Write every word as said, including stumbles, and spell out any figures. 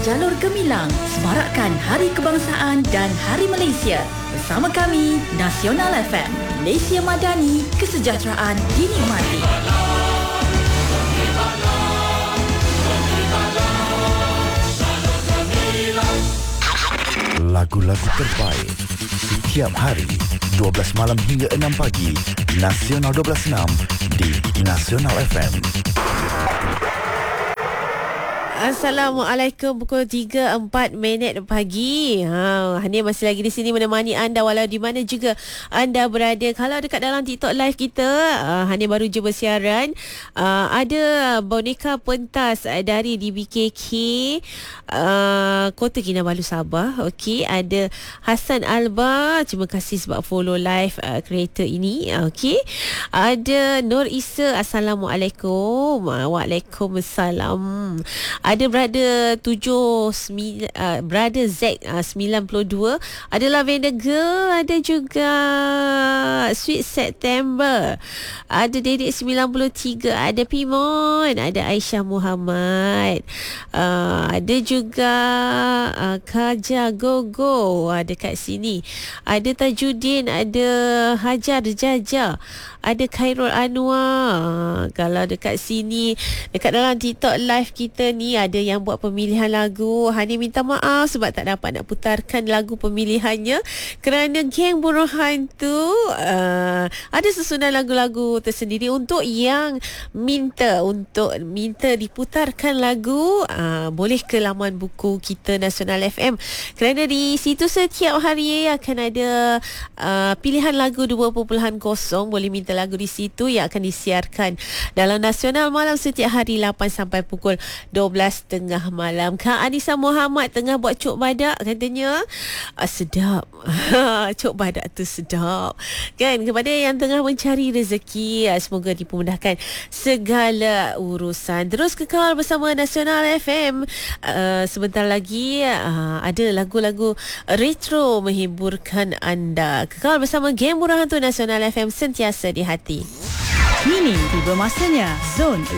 jalur gemilang semarakkan Hari Kebangsaan dan Hari Malaysia. Bersama kami, Nasional F M, Malaysia Madani, kesejahteraan dinikmati. Lagu-lagu terbaik setiap hari dua belas malam hingga enam pagi. Nasional dua belas enam di Nasional F M. Assalamualaikum, pukul tiga empat minit pagi. Ha, Hani masih lagi di sini menemani anda walau di mana juga anda berada. Kalau dekat dalam TikTok live kita, uh, Hani baru je bersiaran. Uh, ada boneka pentas uh, dari D B K K uh, Kota Kinabalu Sabah. Okey, ada Hassan Alba. Terima kasih sebab follow live uh, creator ini. Okey. Ada Nur Isa. Assalamualaikum. Uh, Waalaikumsalam. Ada brother tujuh sembilan, uh, brother Z uh, sembilan puluh dua, ada Lavender Girl, ada juga Sweet September, ada Dedek sembilan puluh tiga, ada Pimon, ada Aisyah Muhammad, uh, ada juga uh, Kaja Gogo ada kat sini, ada Tajudin, ada Hajar Jaja, ada Khairul Anwar. Kalau dekat sini, dekat dalam TikTok live kita ni, ada yang buat pemilihan lagu. Hani minta maaf sebab tak dapat nak putarkan lagu pemilihannya kerana geng buruh hantu uh, ada susunan lagu-lagu tersendiri untuk yang minta untuk minta diputarkan lagu. Uh, boleh ke laman buku kita Nasional F M kerana di situ setiap hari akan ada uh, pilihan lagu dua titik kosong. Boleh minta lagu di situ yang akan disiarkan dalam Nasional malam setiap hari lapan sampai pukul dua belas tengah malam. Kak Anissa Muhammad tengah buat cuk badak katanya. Ah, sedap. Cuk badak tu sedap. Kan, kepada yang tengah mencari rezeki, semoga dipermudahkan segala urusan. Terus kekal bersama Nasional F M. Uh, sebentar lagi uh, ada lagu-lagu retro menghiburkan anda. Kekal bersama Geng Buruh Hantu Nasional F M, sentiasa di hati. Kini tiba masanya Zon